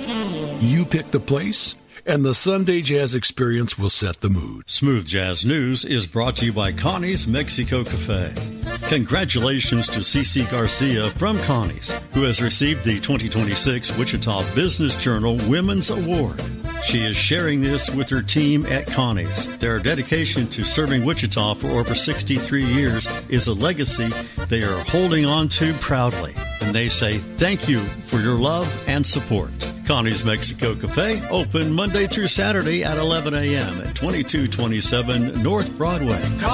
You pick the place, and the Sunday Jazz Experience will set the mood. Smooth Jazz News is brought to you by Connie's Mexico Cafe. Congratulations to Cece Garcia from Connie's, who has received the 2026 Wichita Business Journal Women's Award. She is sharing this with her team at Connie's. Their dedication to serving Wichita for over 63 years is a legacy they are holding on to proudly. And they say thank you for your love and support. Connie's Mexico Cafe, open Monday through Saturday at 11 a.m. at 2227 North Broadway.